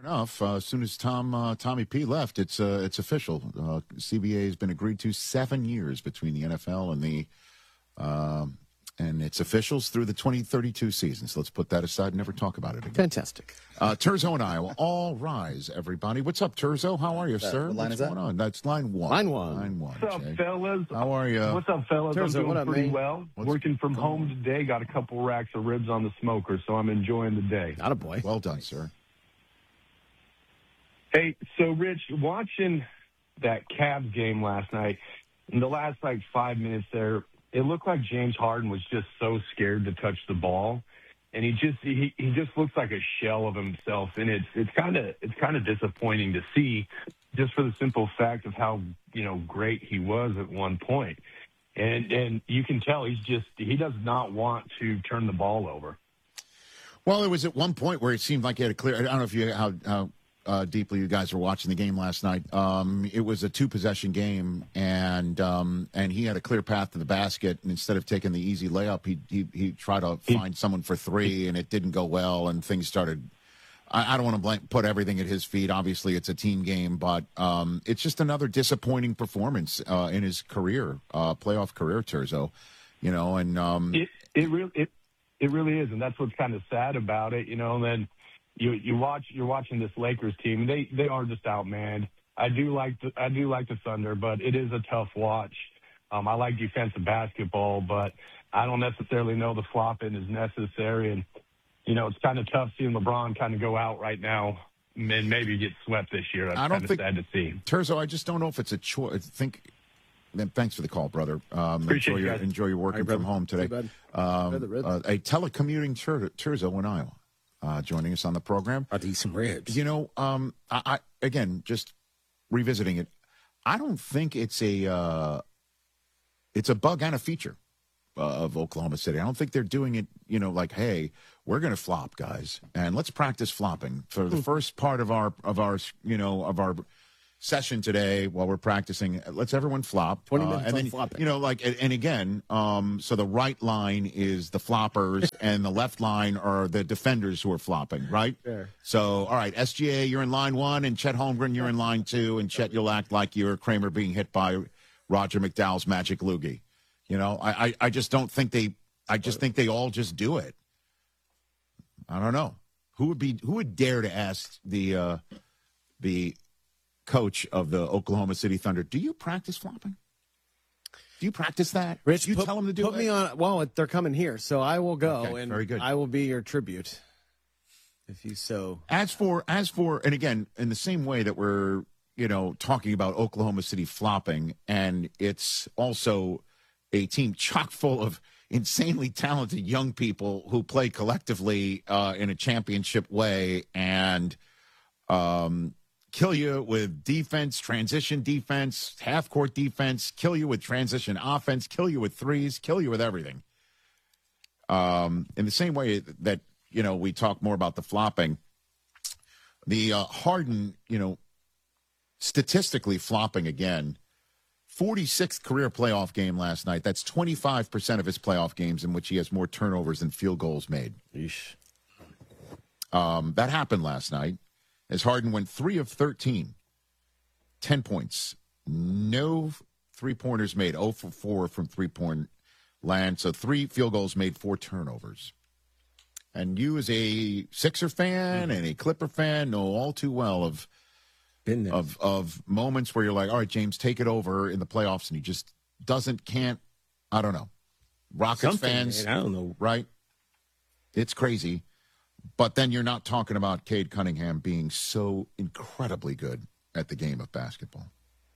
enough, as soon as Tommy P left, it's official. CBA has been agreed to 7 years between the NFL and its officials through the 2032 season. So let's put that aside and never talk about it again. Fantastic. Turzo and Iowa, all rise, everybody. What's up, Turzo? How are you, sir? What line What's is going that? on? That's line one. Line one. Line one. What's up, Jay. fellas? How are you? What's up, fellas? Turzo, I'm doing what up, pretty man? well. What's Working from going home today. Got a couple racks of ribs on the smoker, so I'm enjoying the day. Not a boy. Well done, sir. Hey, so Rich, watching that Cavs game last night, in the last 5 minutes there, it looked like James Harden was just so scared to touch the ball, and he just looks like a shell of himself, and it's kind of disappointing to see, just for the simple fact of how great he was at one point, and you can tell he does not want to turn the ball over. Well, it was at one point where it seemed like he had a clear. I don't know if you how deeply you guys were watching the game last night. It was a 2-possession game, and he had a clear path to the basket. And instead of taking the easy layup, he tried to find someone for 3, and it didn't go well. And things started. I don't want to put everything at his feet. Obviously, it's a team game, but it's just another disappointing performance in his career, playoff career, Turzo. And It really is, and that's what's kind of sad about it, And then you're watching this Lakers team. They are just outmanned. I do like the Thunder, but it is a tough watch. I like defensive basketball, but I don't necessarily know the flopping is necessary. And it's kind of tough seeing LeBron kind of go out right now and maybe get swept this year. That's kind of sad to see. Turzo, I just don't know if it's a choice. Thanks for the call, brother. Appreciate you guys. Enjoy your working from home today. A telecommuting Turzo in Iowa joining us on the program. I'll eat some ribs. I again, just revisiting it, I don't think it's a bug and a feature of Oklahoma City. I don't think they're doing it, hey, we're going to flop, guys, and let's practice flopping for the first part of our session today while we're practicing. Let's everyone flop. 20 minutes and on then, flopping. and again, so the right line is the floppers and the left line are the defenders who are flopping, right? Sure. So, all right, SGA, you're in line 1, and Chet Holmgren, you're in line 2, and Chet, you'll act like you're Kramer being hit by Roger McDowell's magic loogie. I just don't think think they all just do it. I don't know. Who would dare to ask the coach of the Oklahoma City Thunder, do you practice flopping? Do you practice that? Rich, you tell them to do put it? me on. Well, they're coming here, so I will go, Okay, and very good. I will be your tribute, if you so. As for, and again, in the same way that we're talking about Oklahoma City flopping, and it's also a team chock full of insanely talented young people who play collectively in a championship way and kill you with defense, transition defense, half-court defense, kill you with transition offense, kill you with threes, kill you with everything. In the same way that, we talk more about the flopping, the Harden, statistically flopping again, 46th career playoff game last night. That's 25% of his playoff games in which he has more turnovers than field goals made. Yeesh. That happened last night as Harden went 3 of 13, 10 points. No three-pointers made, 0 for 4 from three-point land. So 3 field goals made, 4 turnovers. And you as a Sixer fan and a Clipper fan know all too well of moments where you're like, all right, James, take it over in the playoffs, and he just can't, I don't know. Rockets fans, man, I don't know. Right? It's crazy. But then you're not talking about Cade Cunningham being so incredibly good at the game of basketball.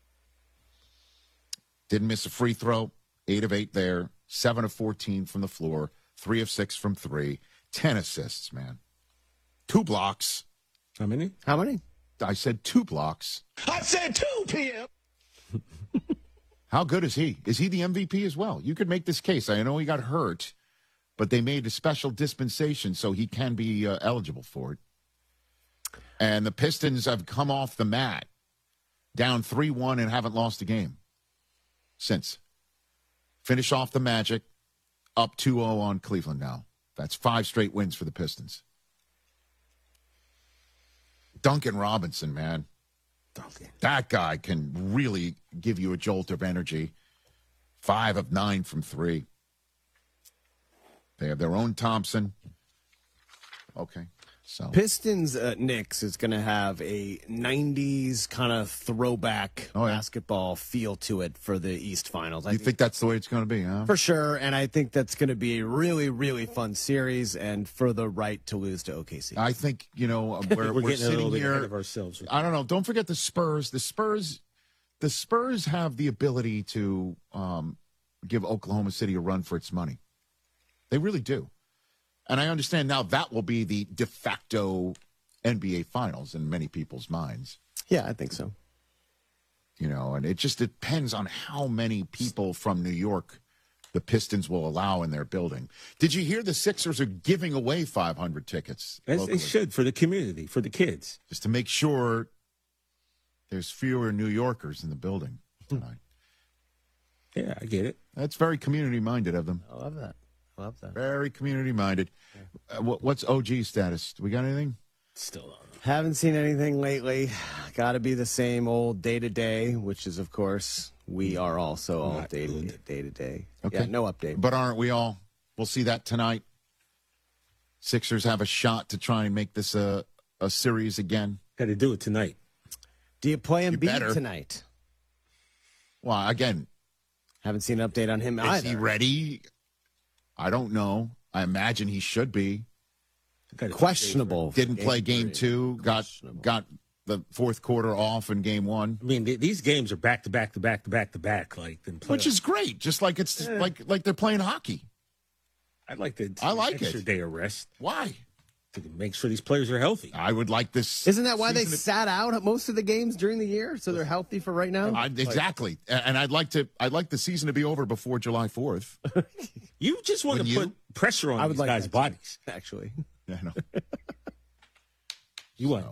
Didn't miss a free throw, 8 of 8 there, 7 of 14 from the floor, 3 of 6 from 3, 10 assists, man. 2 blocks. How many? I said 2 blocks. I said 2 p.m. How good is he? Is he the MVP as well? You could make this case. I know he got hurt, but they made a special dispensation so he can be eligible for it. And the Pistons have come off the mat, down 3-1 and haven't lost a game since. Finish off the Magic, up 2-0 on Cleveland now. That's 5 straight wins for the Pistons. Duncan Robinson, man. That guy can really give you a jolt of energy. 5 of 9 from 3. They have their own Thompson. Okay. So Pistons Knicks is going to have a 90s kind of throwback basketball feel to it for the East Finals. You think that's the way it's going to be, huh? For sure, and I think that's going to be a really, really fun series and for the right to lose to OKC. I think, we're getting sitting a little bit here ahead of ourselves. I don't know. Don't forget the Spurs. The Spurs have the ability to give Oklahoma City a run for its money. They really do. And I understand now that will be the de facto NBA Finals in many people's minds. Yeah, I think so. And it just depends on how many people from New York the Pistons will allow in their building. Did you hear the Sixers are giving away 500 tickets? As they should, for the community, for the kids. Just to make sure there's fewer New Yorkers in the building tonight. Yeah, I get it. That's very community-minded of them. I love that. Very community-minded. What's OG status? Do we got anything? Still on. Haven't seen anything lately. Got to be the same old day-to-day, which is, of course, we are also all day-to-day. Okay. Yeah, no update. But aren't we all? We'll see that tonight. Sixers have a shot to try and make this a series again. Got to do it tonight. Do you play Embiid tonight? Well, again. Haven't seen an update on him either. Is he ready? I don't know. I imagine he should be. Questionable. Didn't play game 2. Got the fourth quarter off in game 1. I mean, these games are back to back to back to back to back, which is great. Just like it's like they're playing hockey. I'd like the extra day of rest. Why? To make sure these players are healthy. I would like this. Isn't that why they sat out at most of the games during the year, so they're healthy for right now? Exactly. And I'd like the season to be over before July 4th. You just want to put pressure on these guys' bodies. Actually. Yeah, I know. You want.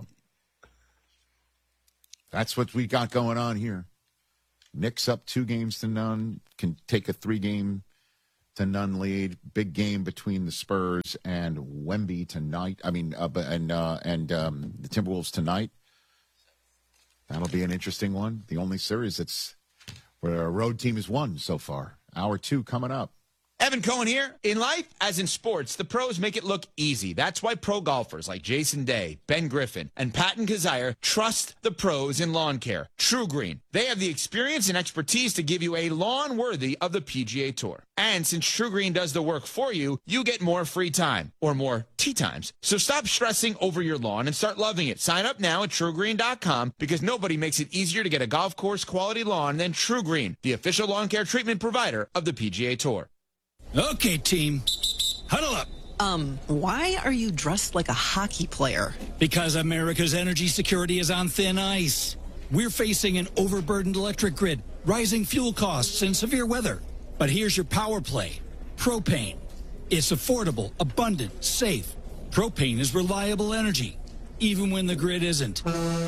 That's what we got going on here. Knicks up 2-0, can take a 3-0 lead. Big game between the Spurs and Wemby tonight. I mean, the Timberwolves tonight. That'll be an interesting one. The only series where a road team has won so far. Hour 2 coming up. Evan Cohen here. In life, as in sports, the pros make it look easy. That's why pro golfers like Jason Day, Ben Griffin, and Patton Kazire trust the pros in lawn care. True Green. They have the experience and expertise to give you a lawn worthy of the PGA Tour. And since True Green does the work for you, you get more free time, or more tee times. So stop stressing over your lawn and start loving it. Sign up now at TrueGreen.com because nobody makes it easier to get a golf course quality lawn than True Green, the official lawn care treatment provider of the PGA Tour. Okay, team. Huddle up. Why are you dressed like a hockey player? Because America's energy security is on thin ice. We're facing an overburdened electric grid, rising fuel costs, and severe weather. But here's your power play. Propane. It's affordable, abundant, safe. Propane is reliable energy, even when the grid isn't.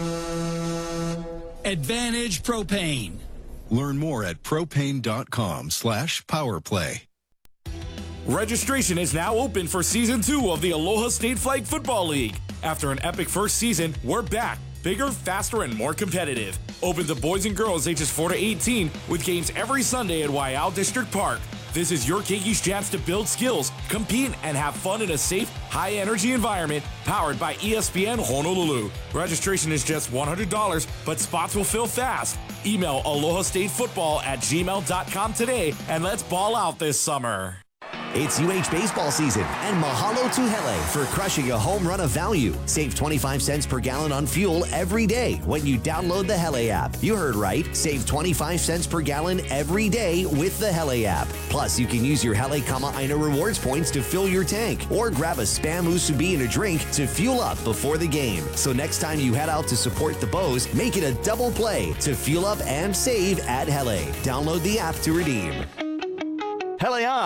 Advantage Propane. Learn more at propane.com/powerplay. Registration is now open for Season 2 of the Aloha State Flag Football League. After an epic first season, we're back. Bigger, faster, and more competitive. Open to boys and girls ages 4 to 18 with games every Sunday at Waiau District Park. This is your Keikis chance to build skills, compete, and have fun in a safe, high-energy environment powered by ESPN Honolulu. Registration is just $100, but spots will fill fast. Email alohastatefootball@gmail.com today, and let's ball out this summer. It's UH baseball season, and mahalo to Hele for crushing a home run of value. Save 25 cents per gallon on fuel every day when you download the Hele app. You heard right. Save 25 cents per gallon every day with the Hele app. Plus, you can use your Hele Kama'aina rewards points to fill your tank or grab a Spam Musubi and a drink to fuel up before the game. So next time you head out to support the Bows, make it a double play to fuel up and save at Hele. Download the app to redeem. Hele on!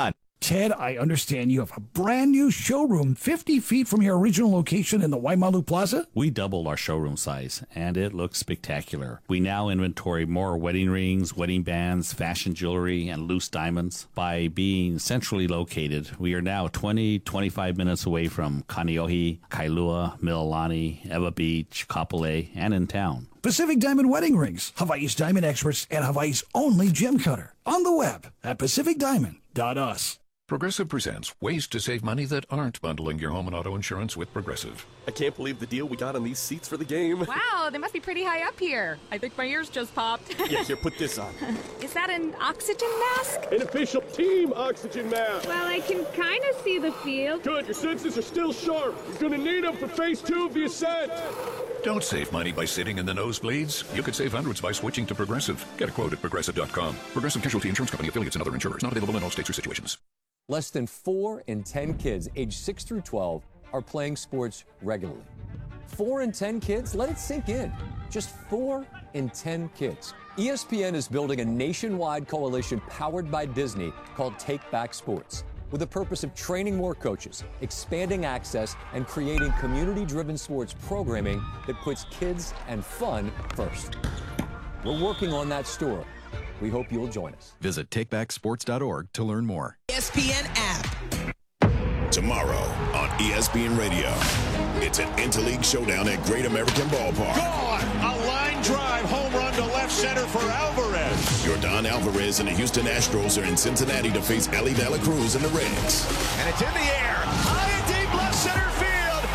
Ted, I understand you have a brand new showroom 50 feet from your original location in the Waimalu Plaza? We doubled our showroom size, and it looks spectacular. We now inventory more wedding rings, wedding bands, fashion jewelry, and loose diamonds. By being centrally located, we are now 25 minutes away from Kaneohe, Kailua, Mililani, Ewa Beach, Kapolei, and in town. Pacific Diamond Wedding Rings, Hawaii's diamond experts, and Hawaii's only gem cutter. On the web at pacificdiamond.us. Progressive presents ways to save money that aren't bundling your home and auto insurance with Progressive. I can't believe the deal we got on these seats for the game. Wow, they must be pretty high up here. I think my ears just popped. Yeah, here, put this on. Is that an oxygen mask? An official team oxygen mask. Well, I can kind of see the field. Good, your senses are still sharp. You're going to need them for phase 2 of the ascent. Don't save money by sitting in the nosebleeds. You could save hundreds by switching to Progressive. Get a quote at Progressive.com. Progressive Casualty Insurance Company, affiliates, and other insurers. Not available in all states or situations. Less than 4 in 10 kids aged 6 through 12 are playing sports regularly. 4 in 10 kids? Let it sink in. Just 4 in 10 kids. ESPN is building a nationwide coalition powered by Disney called Take Back Sports, with the purpose of training more coaches, expanding access, and creating community-driven sports programming that puts kids and fun first. We're working on that story. We hope you'll join us. Visit takebacksports.org to learn more. ESPN app. Tomorrow on ESPN Radio, it's an interleague showdown at Great American Ballpark. Gone! A line drive home run to left center for Alvarez. Yordan Alvarez and the Houston Astros are in Cincinnati to face Ellie De La Cruz and the Reds. And it's in the air. High and deep left center field.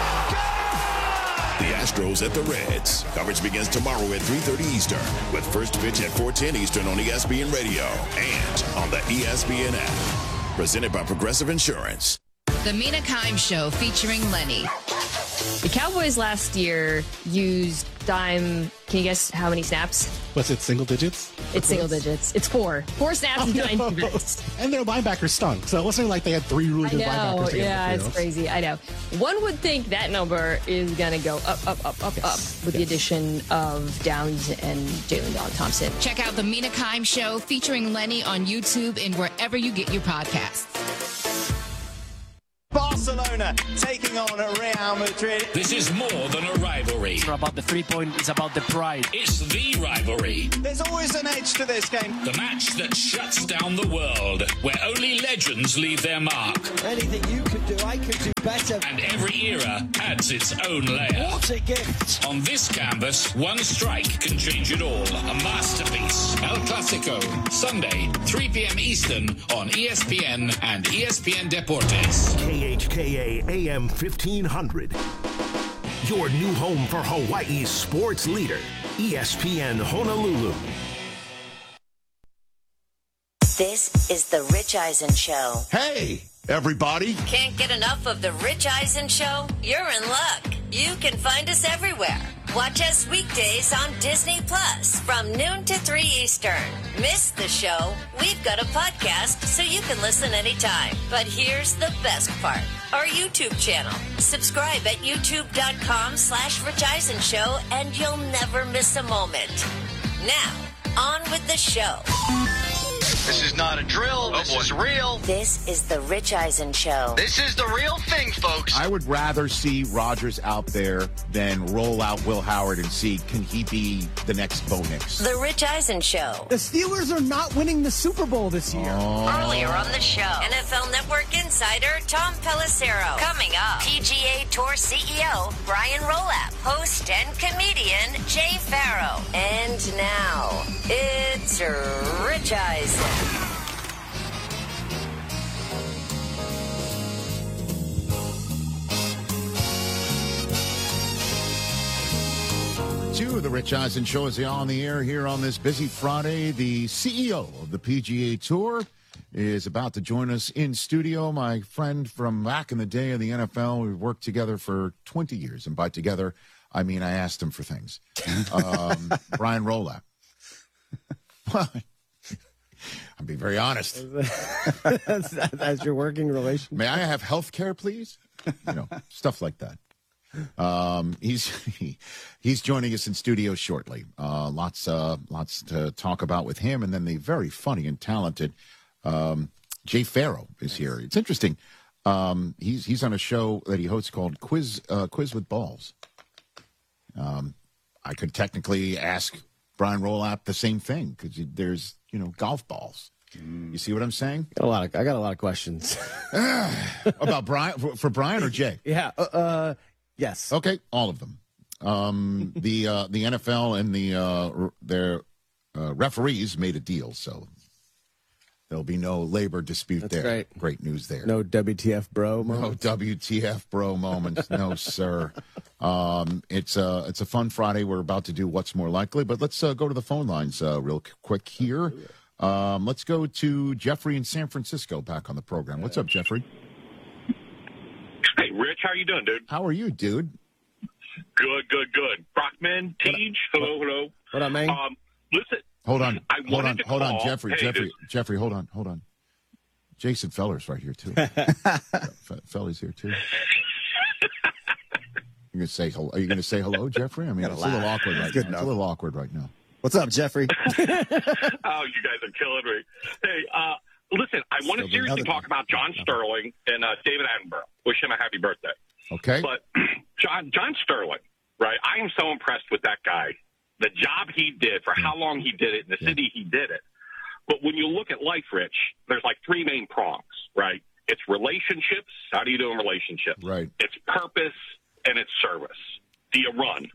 The Astros at the Reds. Coverage begins tomorrow at 3:30 Eastern with first pitch at 4:10 Eastern on ESPN Radio and on the ESPN app. Presented by Progressive Insurance. The Mina Kimes Show featuring Lenny. The Cowboys last year used dime. Can you guess how many snaps? Was it single digits? It's single digits. It's 4. 4 snaps and dime defense. And their linebackers stunk. So it wasn't like they had 3 really good linebackers. Yeah, it's crazy. I know. One would think that number is going to go up with the addition of Downs and Jalen Dog Thompson. Check out The Mina Kimes Show featuring Lenny on YouTube and wherever you get your podcasts. Barcelona taking on Real Madrid. This is more than a rivalry. It's not about the 3-point, it's about the pride. It's the rivalry. There's always an edge to this game. The match that shuts down the world, where only legends leave their mark. Anything you could do, I could do better. And every era adds its own layer. What a gift. On this canvas, one strike can change it all. A masterpiece. El Clasico. Sunday, 3 p.m. Eastern on ESPN and ESPN Deportes. KHKA AM 1500. Your new home for Hawaii's sports leader, ESPN Honolulu. This is the Rich Eisen Show. Hey, everybody. Can't get enough of the Rich Eisen Show? You're in luck. You can find us everywhere. Watch us weekdays on Disney Plus from noon to 3 Eastern. Miss the show? We've got a podcast so you can listen anytime. But here's the best part. Our YouTube channel. Subscribe at youtube.com/Rich Eisen Show and you'll never miss a moment. Now, on with the show. This is not a drill. This is real. This is the Rich Eisen Show. This is the real thing, folks. I would rather see Rodgers out there than roll out Will Howard and see, can he be the next Bo Nix? The Rich Eisen Show. The Steelers are not winning the Super Bowl this year. Earlier on the show, NFL Network insider Tom Pelissero. Coming up, PGA Tour CEO Brian Rolapp. Host and comedian Jay Farrow. And now, it's Rich Eisen. The Rich Eisen Show is on the air here on this busy Friday. The CEO of the PGA Tour is about to join us in studio. My friend from back in the day of the NFL. We've worked together for 20 years. And by together, I mean I asked him for things. Brian Rolapp. Well, I'll be very honest. That's your working relationship. May I have health care, please? You know, stuff like that. He's joining us in studio shortly. Lots to talk about with him, and then the very funny and talented Jay Farrow is here. It's interesting. He's on a show that he hosts called Quiz with Balls. I could technically ask Brian Rolap the same thing because there's golf balls. You see what I'm saying? I got a lot of questions about Brian for Brian or Jay. Yeah. Yes. Okay, all of them. The NFL and their referees made a deal, so there'll be no labor dispute. That's there. Great news there. No WTF bro moments. No WTF bro moments. No, sir. It's a fun Friday. We're about to do What's More Likely, but let's go to the phone lines real quick here. Let's go to Jeffrey in San Francisco back on the program. What's up, Jeffrey? Hey, Rich, how you doing, dude? How are you, dude? Good. Brockman, Tej, hello. What up, man? Listen. Hold on, Jeffrey. Hey, Jeffrey, hold on. Jason Feller's right here too. Feller's here too. Are you going to say hello, Jeffrey? I mean, it's a little awkward right now. It's a little awkward right now. What's up, Jeffrey? Oh, you guys are killing me. Hey, listen, I want to seriously talk about John Sterling and David Attenborough. Wish him a happy birthday. Okay. But John Sterling, right? I am so impressed with that guy. The job he did, for how long he did it, in the city he did it. But when you look at life, Rich, there's like three main prongs, right? It's relationships. How do you do in relationships? Right. It's purpose and it's service. Do you run?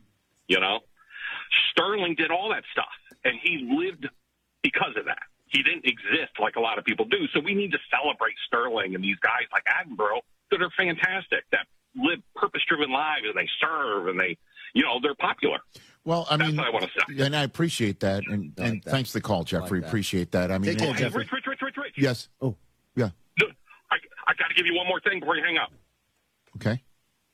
Sterling did all that stuff, and he lived because of that. He didn't exist like a lot of people do. So we need to celebrate Sterling and these guys like Attenborough that are fantastic, that live purpose-driven lives, and they serve, and they're popular. Well, I mean, that's what I want to say. And I appreciate that. And thanks for the call, Jeffrey. Appreciate that. I mean, Rich. Yes. Oh, yeah. I got to give you one more thing before you hang up. Okay.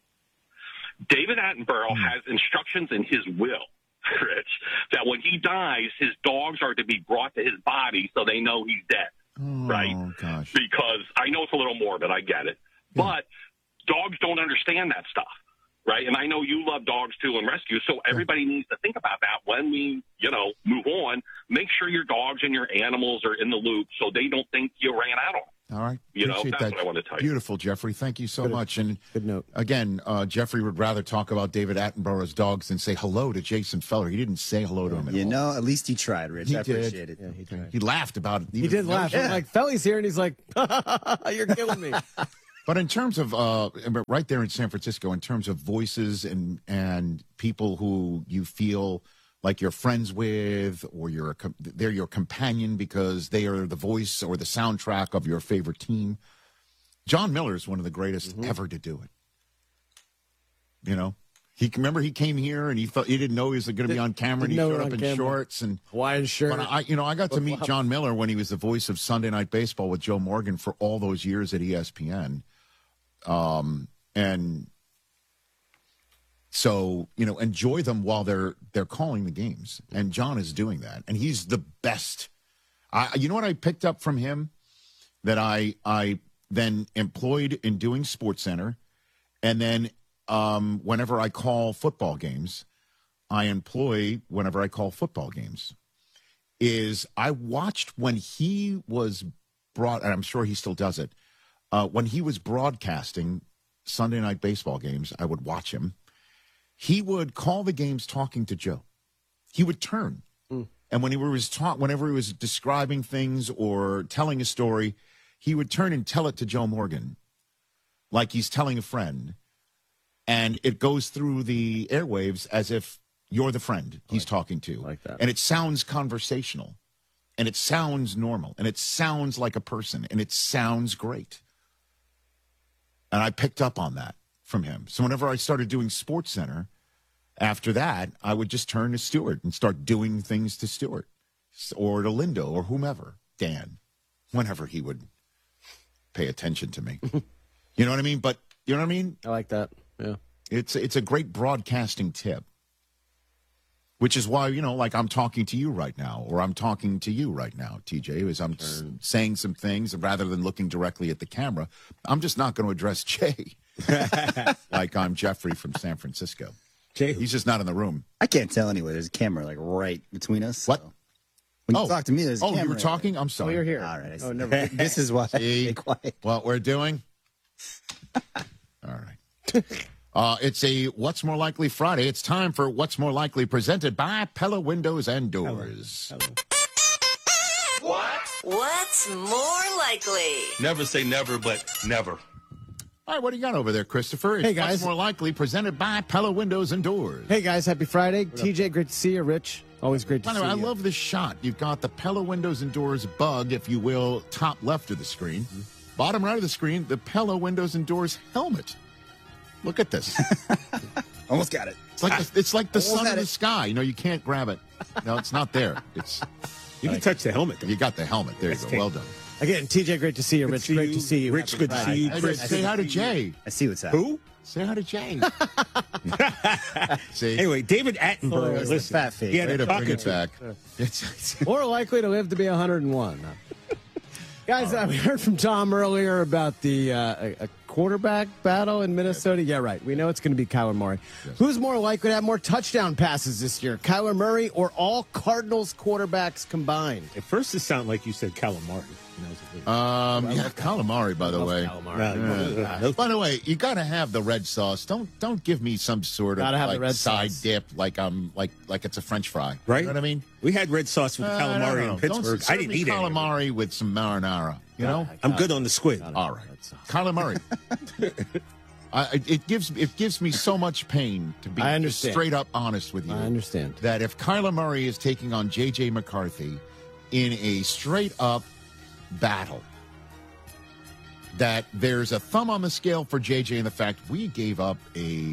David Attenborough has instructions in his will, Rich, that when he dies, his dogs are to be brought to his body so they know he's dead. Right? Oh, gosh. Because I know it's a little morbid. I get it. Yeah. But dogs don't understand that stuff. Right. And I know you love dogs, too, and rescue. So everybody needs to think about that when we, move on. Make sure your dogs and your animals are in the loop so they don't think you ran out on them. All right. That's what I want to tell you. Beautiful, Jeffrey. Thank you so much. And good note. Again, Jeffrey would rather talk about David Attenborough's dogs than say hello to Jason Feller. He didn't say hello to him at all. At least he tried, Rich. I appreciate it. Yeah, he tried. He laughed about it. He did laugh. Yeah. Like, Felly's here, and he's like, you're killing me. But in terms of right there in San Francisco, in terms of voices and people who you feel like you're friends with, or they're your companion because they are the voice or the soundtrack of your favorite team, John Miller is one of the greatest ever to do it. He came here and he didn't know he was going to be on camera, and he showed up in shorts and Hawaiian shirt. But I got to meet John Miller when he was the voice of Sunday Night Baseball with Joe Morgan for all those years at ESPN. And so, enjoy them while they're calling the games. And John is doing that. And he's the best. You know what I picked up from him that I then employed in doing SportsCenter. And then whenever I call football games, I employ whenever I call football games, is I watched when he was brought, and I'm sure he still does it, when he was broadcasting Sunday Night Baseball games, I would watch him. He would call the games talking to Joe. He would turn. And when whenever he was describing things or telling a story, he would turn and tell it to Joe Morgan like he's telling a friend. And it goes through the airwaves as if you're the friend he's talking to. Like that. And it sounds conversational. And it sounds normal. And it sounds like a person. And it sounds great. And I picked up on that from him. So whenever I started doing SportsCenter, after that, I would just turn to Stuart and start doing things to Stuart or to Lindo or whomever, Dan, whenever he would pay attention to me. You know what I mean? But you know what I mean? I like that. Yeah. It's a great broadcasting tip, which is why, like I'm talking to you right now, or I'm talking to you right now, TJ, as I'm saying some things rather than looking directly at the camera. I'm just not going to address Jay like I'm Jeffrey from San Francisco. Jay, he's just not in the room. I can't tell anyway. There's a camera right between us. What? So. When you talk to me, there's a camera. You were talking? I'm sorry. Oh, you're here. All right. Never. This is why I stay quiet. What we're doing? All right. It's a What's More Likely Friday. It's time for What's More Likely, presented by Pella Windows and Doors. Hello. What's more likely? Never say never, but never. All right, what do you got over there, Christopher? It's Hey, guys. What's More Likely, presented by Pella Windows and Doors. Hey, guys. Happy Friday. TJ, great to see you. Rich, always great to By see the way, you. I love this shot. You've got the Pella Windows and Doors bug, if you will, top left of the screen. Bottom right of the screen, the Pella Windows and Doors helmet. Look at this. Almost got it. It's like the sun in the sky. You know, you can't grab it. No, it's not there. You can touch the helmet. You got the helmet. There you go. Well done. Again, TJ, great to see you. Rich, great to see you. Rich, good to see you. Chris, say hi to Jay. I see what's happening. Who? Say hi to Jay. See? Anyway, David Attenborough. It's the fat fake. He had Way a to bring talking it back. More likely to live to be 101. Guys, we heard from Tom earlier about the a quarterback battle in Minnesota. Yeah, right. We know it's going to be Kyler Murray. Yes. Who's more likely to have more touchdown passes this year, Kyler Murray or all Cardinals quarterbacks combined? At first, it sounded like you said calamari. Calamari, by the way. Calamari. By the way, you got to have the red sauce. Don't give me some sort of the red side sauce. dip like it's a French fry. Right? You know what I mean? We had red sauce with calamari in Pittsburgh. I didn't eat calamari with some marinara. You know, I'm good on the squid. All right, calamari. It gives me so much pain to be straight up honest with you. I understand that if Kyler Murray is taking on J.J. McCarthy in a straight up battle, that there's a thumb on the scale for JJ in the fact we gave up a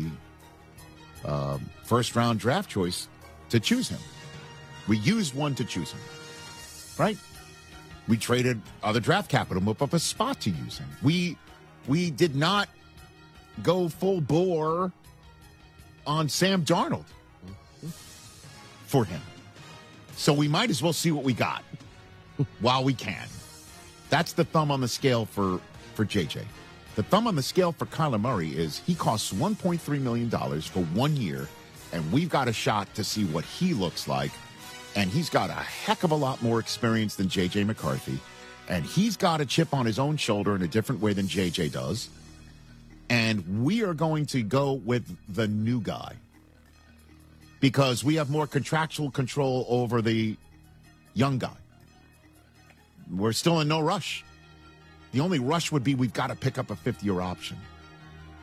first round draft choice to choose him. We used one to choose him, right? We traded other draft capital, move up a spot to use him. We did not go full bore on Sam Darnold for him. So we might as well see what we got while we can. That's the thumb on the scale for JJ. The thumb on the scale for Kyler Murray is he costs $1.3 million for 1 year, and we've got a shot to see what he looks like. And he's got a heck of a lot more experience than J.J. McCarthy. And he's got a chip on his own shoulder in a different way than J.J. does. And we are going to go with the new guy because we have more contractual control over the young guy. We're still in no rush. The only rush would be we've got to pick up a fifth-year option.